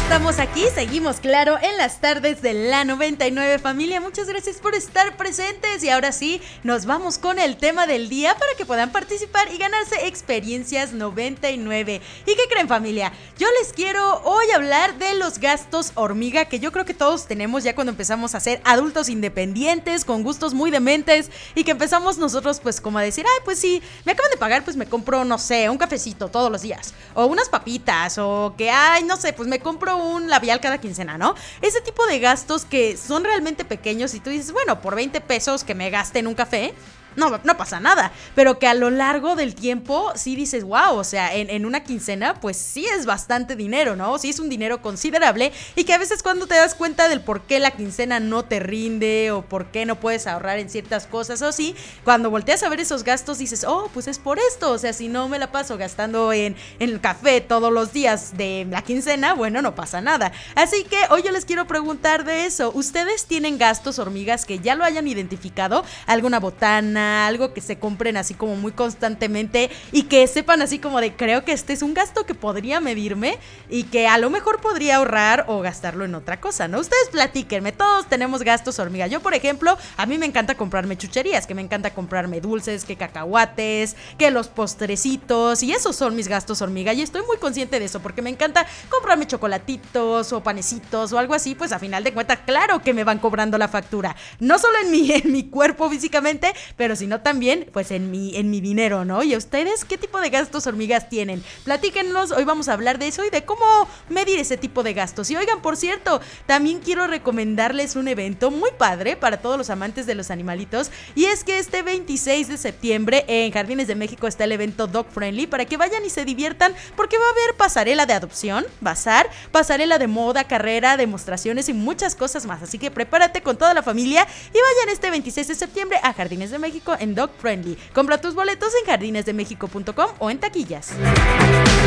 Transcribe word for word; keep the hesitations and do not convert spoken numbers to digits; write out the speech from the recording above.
estamos aquí, seguimos claro en las tardes de la noventa y nueve, familia. Muchas gracias por estar presentes y ahora sí, nos vamos con el tema del día para que puedan participar y ganarse experiencias noventa y nueve. ¿Y qué creen, familia? Yo les quiero hoy hablar de los gastos hormiga que yo creo que todos tenemos ya cuando empezamos a ser adultos independientes, con gustos muy dementes y que empezamos nosotros pues como a decir, ay pues sí, me acaban de pagar, pues me compro, no sé, un cafecito todos los días o unas papitas o que, ay, no sé, pues me compro un labial cada quincena, ¿no? Ese tipo de gastos que son realmente pequeños y tú dices, bueno, por veinte pesos que me gaste en un café, no, no pasa nada, pero que a lo largo del tiempo sí dices, wow, o sea, en, en una quincena pues sí es bastante dinero, ¿no? Sí es un dinero considerable y que a veces cuando te das cuenta del por qué la quincena no te rinde o por qué no puedes ahorrar en ciertas cosas o así, cuando volteas a ver esos gastos dices, oh, pues es por esto, o sea, si no me la paso gastando en, en el café todos los días de la quincena, bueno, no pasa nada. Así que hoy yo les quiero preguntar de eso, ¿ustedes tienen gastos hormigas que ya lo hayan identificado? ¿Alguna botana? Algo que se compren así como muy constantemente y que sepan así como de creo que este es un gasto que podría medirme y que a lo mejor podría ahorrar o gastarlo en otra cosa, ¿no? Ustedes platíquenme, todos tenemos gastos hormiga. Yo, por ejemplo, a mí me encanta comprarme chucherías, que me encanta comprarme dulces, que cacahuates, que los postrecitos y esos son mis gastos hormiga y estoy muy consciente de eso porque me encanta comprarme chocolatitos o panecitos o algo así, pues a final de cuentas, claro que me van cobrando la factura, no solo en mi, en mi cuerpo físicamente, pero sino también pues en mi, en mi dinero, ¿no? ¿Y a ustedes qué tipo de gastos hormigas tienen? Platíquenos, hoy vamos a hablar de eso y de cómo medir ese tipo de gastos. Y oigan, por cierto, también quiero recomendarles un evento muy padre para todos los amantes de los animalitos y es que este veintiséis de septiembre en Jardines de México está el evento Dog Friendly para que vayan y se diviertan porque va a haber pasarela de adopción, bazar, pasarela de moda, carrera, demostraciones y muchas cosas más, así que prepárate con toda la familia y vayan este veintiséis de septiembre a Jardines de México en Dog Friendly. Compra tus boletos en jardines de méxico punto com o en taquillas.